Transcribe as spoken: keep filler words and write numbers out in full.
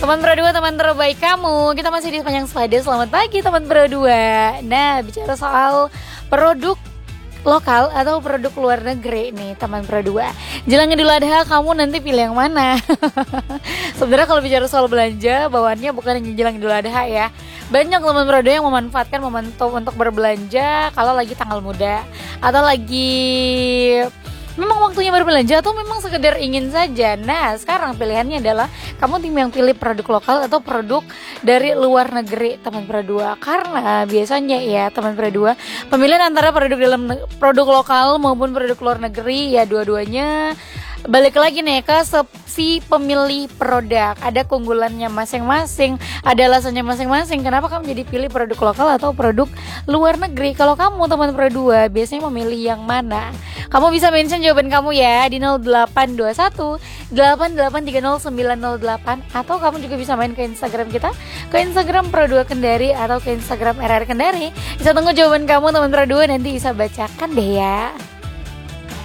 Teman Pro dua, teman terbaik kamu. Kita masih di Sepanjang Sepeda. Selamat pagi teman Pro dua. Nah, bicara soal produk lokal atau produk luar negeri nih teman Pro dua. Jelang Idul Adha, kamu nanti pilih yang mana? Sebenarnya kalau bicara soal belanja, bawaannya bukan hanya jelang Idul Adha ya. Banyak teman Pro dua yang memanfaatkan momentum untuk berbelanja kalau lagi tanggal muda atau lagi memang waktunya berbelanja atau memang sekedar ingin saja. Nah, sekarang pilihannya adalah kamu tim yang pilih produk lokal atau produk dari luar negeri teman Pro dua. Karena biasanya ya teman Pro dua, pemilihan antara produk dalam produk lokal maupun produk luar negeri ya dua-duanya balik lagi nih ke si pemilih produk. Ada keunggulannya masing-masing, ada alasannya masing-masing kenapa kamu jadi pilih produk lokal atau produk luar negeri. Kalau kamu teman Pro dua biasanya memilih yang mana? Kamu bisa mention jawaban kamu ya di nol delapan dua satu delapan delapan tiga nol sembilan nol delapan, atau kamu juga bisa main ke Instagram kita, ke Instagram Pro dua Kendari atau ke Instagram R R Kendari. Bisa tunggu jawaban kamu teman Pro dua, nanti bisa bacakan deh ya.